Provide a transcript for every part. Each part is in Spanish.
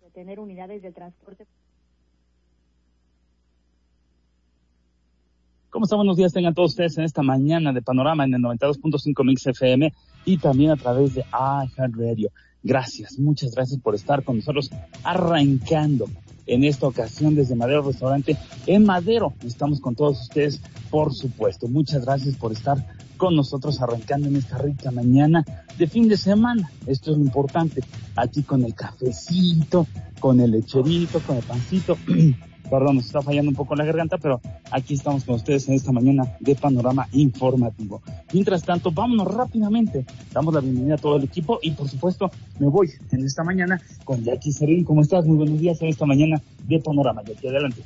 tener unidades de transporte. ¿Cómo están? Buenos días, tengan todos ustedes en esta mañana de Panorama en el 92.5 Mix FM y también a través de iHeartRadio. Gracias, muchas gracias por estar con nosotros arrancando en esta ocasión desde Madero Restaurante en Madero. Estamos con todos ustedes, por supuesto. Muchas gracias por estar con nosotros arrancando en esta rica mañana de fin de semana. Esto es lo importante, aquí con el cafecito, con el lecherito, con el pancito. Perdón, nos está fallando un poco la garganta, pero aquí estamos con ustedes en esta mañana de Panorama Informativo. Mientras tanto, vámonos rápidamente. Damos la bienvenida a todo el equipo y, por supuesto, me voy en esta mañana con Jackie Servín. ¿Cómo estás? Muy buenos días en esta mañana de Panorama. Jackie, adelante.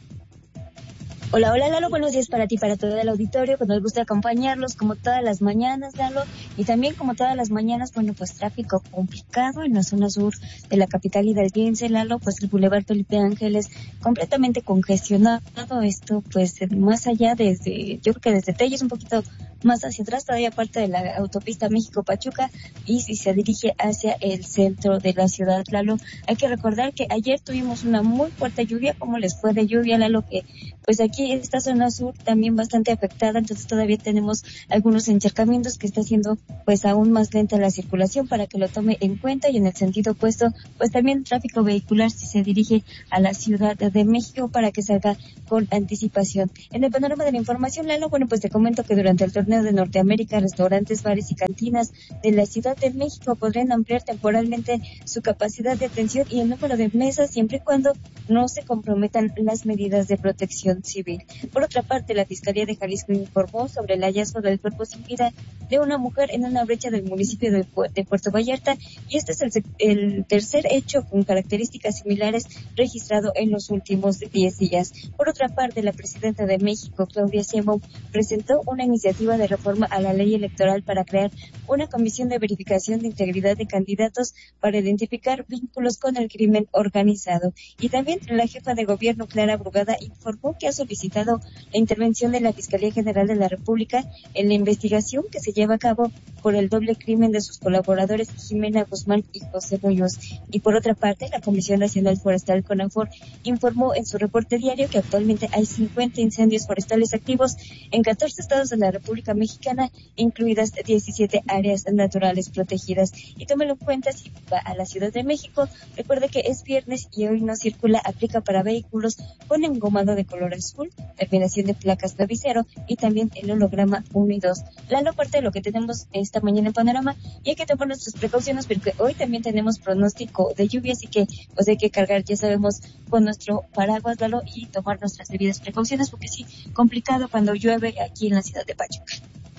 Hola, hola Lalo, buenos días para ti, para todo el auditorio, pues nos gusta acompañarlos como todas las mañanas, Lalo, y también como todas las mañanas, bueno, pues tráfico complicado en la zona sur de la capital hidalguense, Lalo, pues el Boulevard Felipe Ángeles completamente congestionado, esto pues más allá desde, yo creo que desde Telles un poquito más hacia atrás, todavía parte de la autopista México-Pachuca, y si se dirige hacia el centro de la ciudad, Lalo. Hay que recordar que ayer tuvimos una muy fuerte lluvia. ¿Cómo les fue de lluvia, Lalo? Que pues aquí esta zona sur también bastante afectada, entonces todavía tenemos algunos encharcamientos que está haciendo pues aún más lenta la circulación, para que lo tome en cuenta. Y en el sentido opuesto, pues también tráfico vehicular si se dirige a la Ciudad de México, para que salga con anticipación. En el panorama de la información, Lalo, bueno, pues te comento que durante el torneo de Norteamérica, restaurantes, bares y cantinas de la Ciudad de México podrán ampliar temporalmente su capacidad de atención y el número de mesas, siempre y cuando no se comprometan las medidas de protección civil. Por otra parte, la Fiscalía de Jalisco informó sobre el hallazgo del cuerpo sin vida de una mujer en una brecha del municipio de Puerto Vallarta, y este es el tercer hecho con características similares registrado en los últimos 10 días. Por otra parte, la presidenta de México, Claudia Sheinbaum, presentó una iniciativa de reforma a la ley electoral para crear una comisión de verificación de integridad de candidatos para identificar vínculos con el crimen organizado. Y también la jefa de gobierno, Clara Brugada, informó que ha solicitado la intervención de la Fiscalía General de la República en la investigación que se lleva a cabo por el doble crimen de sus colaboradores Jimena Guzmán y José Muñoz. Y por otra parte, la Comisión Nacional Forestal, CONAFOR, informó en su reporte diario que actualmente hay 50 incendios forestales activos en 14 estados de la República Mexicana, incluidas 17 áreas naturales protegidas. Y tómelo en cuenta si va a la Ciudad de México. Recuerde que es viernes y hoy no circula, aplica para vehículos con engomado de color azul, terminación de placas 9 y 0, y también el holograma 1 y 2. La parte de lo que tenemos esta mañana en Panorama, y hay que tomar nuestras precauciones porque hoy también tenemos pronóstico de lluvia, así que pues hay que cargar, ya sabemos, con nuestro paraguas, Lalo, y tomar nuestras debidas precauciones, porque sí, complicado cuando llueve aquí en la ciudad de Pachuca.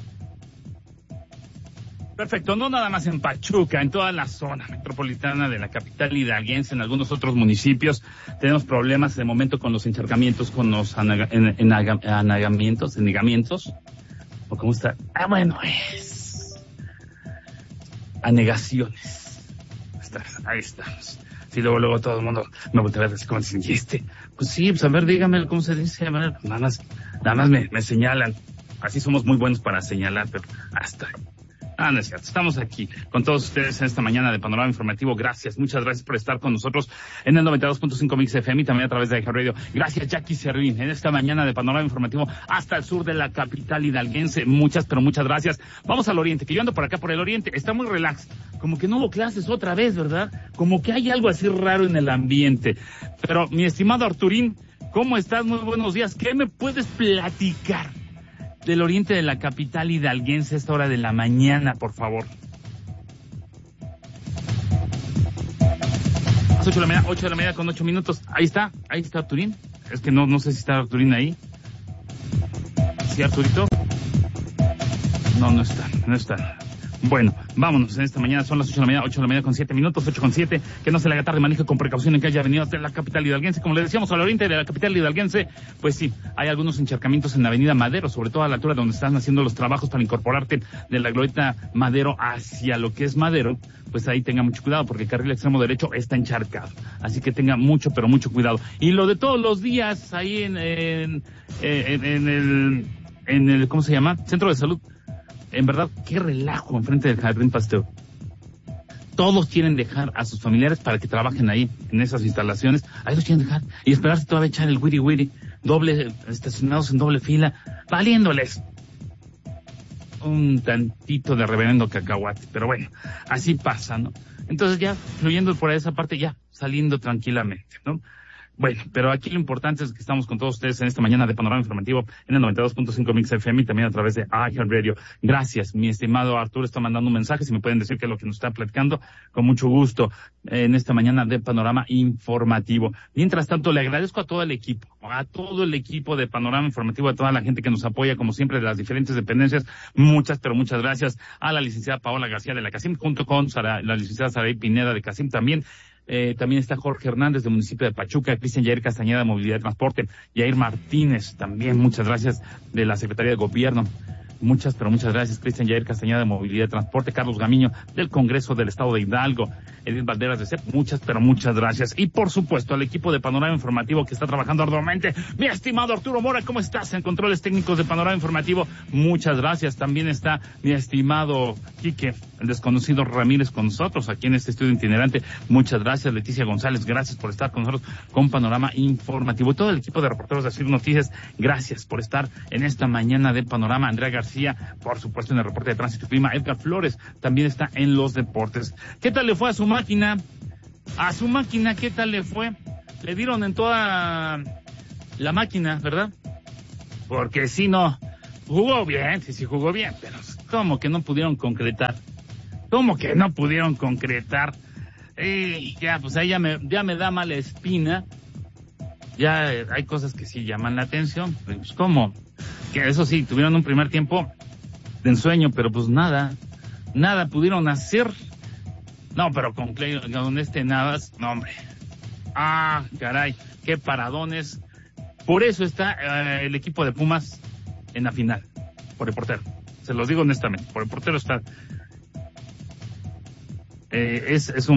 Perfecto, no nada más en Pachuca, en toda la zona metropolitana de la capital hidalguense, en algunos otros municipios tenemos problemas de momento con los encharcamientos, con los anegamientos, o cómo está, anegaciones. Ahí estamos. Sí, luego todo el mundo me voltea a ver así como dicen, ¿y este? Pues sí, pues a ver, dígame cómo se dice, a ver, nada más me señalan. Así somos muy buenos para señalar, pero hasta... no es cierto. Estamos aquí con todos ustedes en esta mañana de Panorama Informativo. Gracias, muchas gracias por estar con nosotros en el 92.5 Mix FM y también a través de iHeartRadio. Gracias, Jackie Servín, en esta mañana de Panorama Informativo hasta el sur de la capital hidalguense. Muchas gracias. Vamos al oriente, que yo ando por acá por el oriente. Está muy relax. Como que no hubo clases otra vez, ¿verdad? Como que hay algo así raro en el ambiente. Pero, mi estimado Arturín, ¿cómo estás? Muy buenos días. ¿Qué me puedes platicar del oriente de la capital hidalguense a esta hora de la mañana, por favor? 8 de la mañana con 8 minutos. Ahí está Arturín. Es que no sé si está Arturín ahí. ¿Sí, Arturito? No está. Bueno, vámonos en esta mañana, son las 8 de la mañana con 7 minutos, 8 con 7, que no se le haga tarde, maneje con precaución en que haya venido hasta la capital hidalguense. Como le decíamos, al oriente de la capital hidalguense, pues sí, hay algunos encharcamientos en la avenida Madero, sobre todo a la altura donde están haciendo los trabajos para incorporarte de la glorieta Madero hacia lo que es Madero. Pues ahí tenga mucho cuidado, porque el carril extremo derecho está encharcado, así que tenga mucho cuidado. Y lo de todos los días, ahí en el, ¿cómo se llama? Centro de Salud. En verdad, qué relajo enfrente del Jardín Pasteur. Todos quieren dejar a sus familiares para que trabajen ahí, en esas instalaciones. Ahí los quieren dejar. Y esperarse todavía echar el wiri wiri, estacionados en doble fila, valiéndoles un tantito de reverendo cacahuate. Pero bueno, así pasa, ¿no? Entonces ya, fluyendo por esa parte, ya saliendo tranquilamente, ¿no? Bueno, pero aquí lo importante es que estamos con todos ustedes en esta mañana de Panorama Informativo en el 92.5 Mix FM y también a través de iHeartRadio. Gracias, mi estimado Arturo está mandando un mensaje, si me pueden decir qué es lo que nos está platicando, con mucho gusto, en esta mañana de Panorama Informativo. Mientras tanto, le agradezco a todo el equipo de Panorama Informativo, a toda la gente que nos apoya, como siempre, de las diferentes dependencias. Muchas, pero muchas gracias a la licenciada Paola García de la CACIM, junto con la licenciada Saraí Pineda de CACIM también. También está Jorge Hernández del municipio de Pachuca, Cristian Yair Castañeda de Movilidad y Transporte, Yair Martínez también, muchas gracias, de la Secretaría de Gobierno. Muchas, pero muchas gracias, Cristian Yair Castañeda de Movilidad y Transporte, Carlos Gamiño del Congreso del Estado de Hidalgo, Edith Valderas de CEP, muchas, pero muchas gracias. Y por supuesto al equipo de Panorama Informativo que está trabajando arduamente. Mi estimado Arturo Mora, ¿cómo estás? En controles técnicos de Panorama Informativo, muchas gracias. También está mi estimado Quique, el desconocido Ramírez, con nosotros aquí en este estudio itinerante. Muchas gracias, Leticia González, gracias por estar con nosotros con Panorama Informativo. Y todo el equipo de reporteros de Asir Noticias, gracias por estar en esta mañana de Panorama. Andrea García, por supuesto, en el reporte de tránsito y clima. Edgar Flores también está en los deportes. ¿Qué tal le fue a su máquina? A su máquina, ¿qué tal le fue? Le dieron en toda la máquina, ¿verdad? Porque si no, jugó bien, sí jugó bien, pero ¿cómo que no pudieron concretar? ¿Cómo que no pudieron concretar? Ya, pues ahí ya me da mala espina. Ya hay cosas que sí llaman la atención. Pues, ¿cómo? Que eso sí, tuvieron un primer tiempo de ensueño, pero pues nada pudieron hacer. No, pero con Navas, no hombre. Caray, qué paradones. Por eso está el equipo de Pumas en la final, por el portero. Se los digo honestamente, por el portero está. Es un